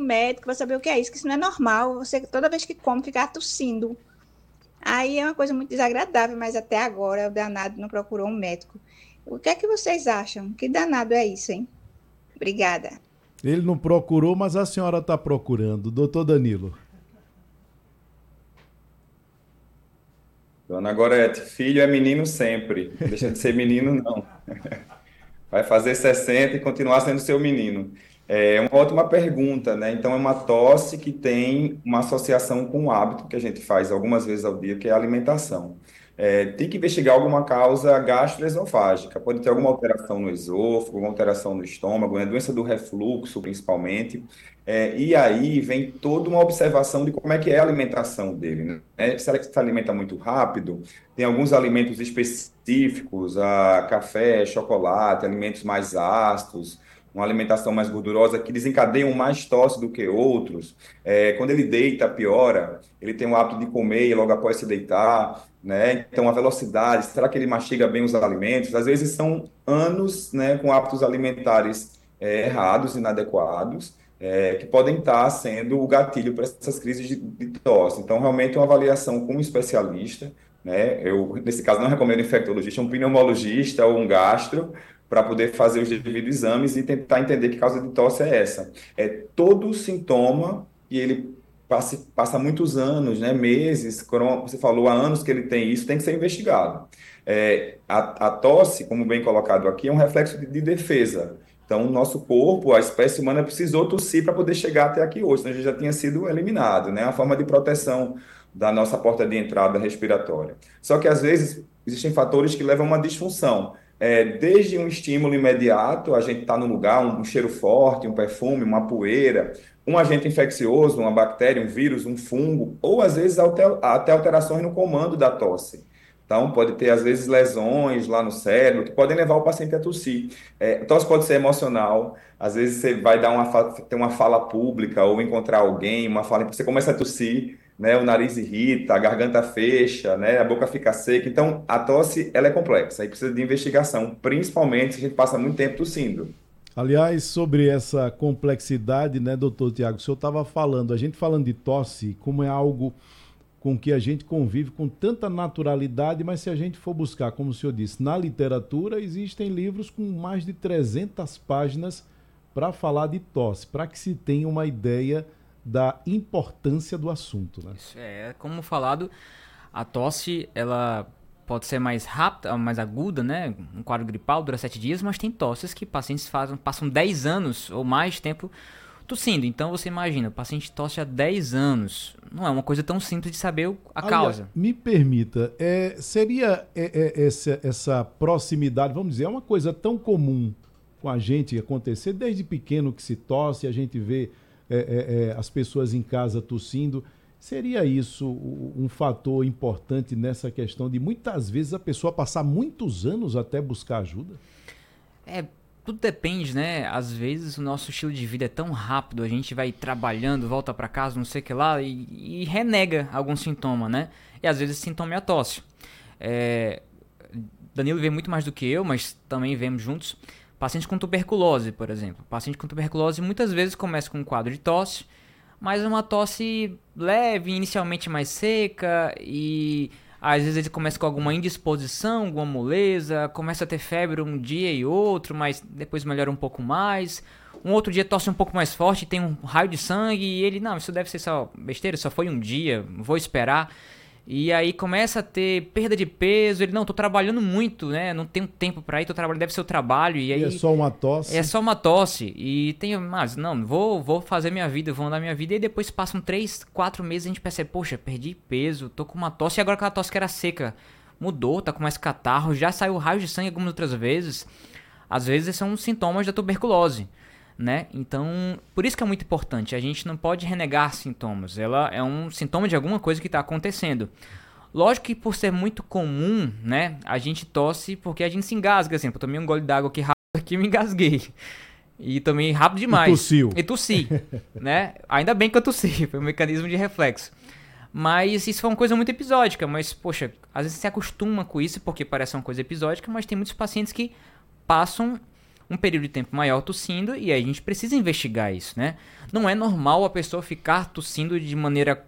médico para saber o que é isso, que isso não é normal. Você, toda vez que come, ficar tossindo. Aí é uma coisa muito desagradável, mas até agora o danado não procurou um médico. O que é que vocês acham? Que danado é isso, hein? Obrigada. Ele não procurou, mas a senhora está procurando. Doutor Danilo. Dona Gorete, filho é menino sempre. Não deixa de ser menino, não. Vai fazer 60 e continuar sendo seu menino. É uma ótima pergunta, né? Então, é uma tosse que tem uma associação com o hábito que a gente faz algumas vezes ao dia, que é a alimentação. Tem que investigar alguma causa gastroesofágica. Pode ter alguma alteração no esôfago, alguma alteração no estômago, né? Doença do refluxo, principalmente. E aí vem toda uma observação de como é que é a alimentação dele, né? Se ele se alimenta muito rápido, tem alguns alimentos específicos, café, chocolate, alimentos mais ácidos, uma alimentação mais gordurosa, que desencadeiam mais tosse do que outros. Quando ele deita, piora. Ele tem o hábito de comer logo após se deitar, né? Então, a velocidade, será que ele mastiga bem os alimentos? Às vezes são anos, né, com hábitos alimentares errados, inadequados, que podem estar sendo o gatilho para essas crises de tosse. Então, realmente, uma avaliação com um especialista, né? Eu, nesse caso, não recomendo um infectologista, um pneumologista ou um gastro, para poder fazer os devidos exames e tentar entender que causa de tosse é essa. É todo sintoma e ele passa muitos anos, né, meses, como você falou, há anos que ele tem isso, tem que ser investigado. A tosse, como bem colocado aqui, é um reflexo de defesa. Então, o nosso corpo, a espécie humana, precisou tossir para poder chegar até aqui hoje, senão a gente já tinha sido eliminado, né? A forma de proteção da nossa porta de entrada respiratória. Só que, às vezes, existem fatores que levam a uma disfunção. Desde um estímulo imediato, a gente está no lugar, um cheiro forte, um perfume, uma poeira, um agente infeccioso, uma bactéria, um vírus, um fungo, ou às vezes até alterações no comando da tosse. Então, pode ter, às vezes, lesões lá no cérebro que podem levar o paciente a tossir. Tosse pode ser emocional, às vezes você vai ter uma fala pública ou encontrar alguém, uma fala, você começa a tossir, né, o nariz irrita, a garganta fecha, né, a boca fica seca. Então, a tosse, ela é complexa e precisa de investigação, principalmente se a gente passa muito tempo tossindo. Aliás, sobre essa complexidade, né, doutor Tiago, o senhor estava falando, a gente falando de tosse, como é algo com que a gente convive com tanta naturalidade, mas se a gente for buscar, como o senhor disse, na literatura, existem livros com mais de 300 páginas para falar de tosse, para que se tenha uma ideia da importância do assunto, né? Isso como falado, a tosse, ela pode ser mais rápida, mais aguda, né? Um quadro gripal dura 7 dias, mas tem tosses que pacientes passam 10 anos ou mais tempo tossindo. Então você imagina, o paciente tosse há 10 anos. Não é uma coisa tão simples de saber a causa. Me permita, seria essa proximidade, vamos dizer, é uma coisa tão comum com a gente acontecer, desde pequeno que se tosse, a gente vê as pessoas em casa tossindo. Seria isso um fator importante nessa questão de muitas vezes a pessoa passar muitos anos até buscar ajuda? Tudo depende, né? Às vezes o nosso estilo de vida é tão rápido, a gente vai trabalhando, volta pra casa, não sei o que lá, e renega algum sintoma, né? E às vezes esse sintoma é a tosse. Danilo vê muito mais do que eu, mas também vemos juntos. Paciente com tuberculose, por exemplo. Paciente com tuberculose muitas vezes começa com um quadro de tosse, mas é uma tosse leve, inicialmente mais seca, e às vezes ele começa com alguma indisposição, alguma moleza, começa a ter febre um dia e outro, mas depois melhora um pouco mais. Um outro dia tosse um pouco mais forte, tem um raio de sangue, e ele, não, isso deve ser só besteira, só foi um dia, vou esperar. E aí começa a ter perda de peso, ele, não, tô trabalhando muito, né, não tenho tempo pra ir, tô trabalhando, deve ser o trabalho. E aí é só uma tosse? É só uma tosse, e tem, mas não, vou fazer minha vida, vou andar minha vida, e depois passam 3, 4 meses e a gente percebe, poxa, perdi peso, tô com uma tosse, e agora aquela tosse que era seca mudou, tá com mais catarro, já saiu raio de sangue algumas outras vezes. Às vezes são sintomas da tuberculose, né? Então, por isso que é muito importante, a gente não pode renegar sintomas, ela é um sintoma de alguma coisa que está acontecendo. Lógico que por ser muito comum, né, a gente tosse porque a gente se engasga, assim, eu tomei um gole d'água aqui rápido aqui e me engasguei. E tomei rápido demais. E tossi, né? Ainda bem que eu tossi, foi um mecanismo de reflexo. Mas isso foi uma coisa muito episódica, mas, poxa, às vezes você se acostuma com isso porque parece uma coisa episódica, mas tem muitos pacientes que passam um período de tempo maior tossindo, e aí a gente precisa investigar isso, né? Não é normal a pessoa ficar tossindo de maneira